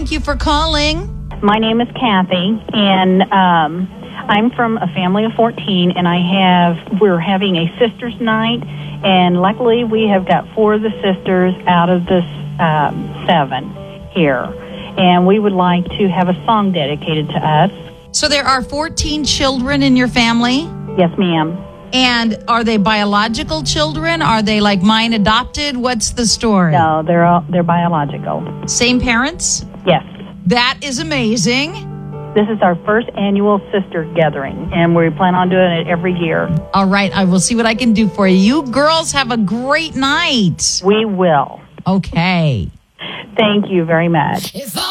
Thank you for calling. My name is Kathy, and I'm from a family of 14, and we're having a sisters' night, and luckily we have got 4 of the sisters out of the 7 here, and we would like to have a song dedicated to us. So there are 14 children in your family? Yes, ma'am. And are they biological children? Are they like mine adopted? What's the story? No, they're biological. Same parents? Yes. That is amazing. This is our first annual sister gathering, and we plan on doing it every year. All right, I will see what I can do for you. You girls have a great night. We will. Okay. Thank you very much.